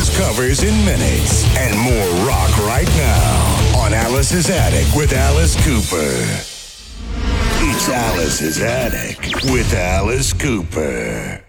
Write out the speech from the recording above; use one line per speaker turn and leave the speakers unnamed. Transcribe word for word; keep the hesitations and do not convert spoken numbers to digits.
Alice's covers in minutes and more rock right now on Alice's Attic with Alice Cooper. It's Alice's Attic with Alice Cooper.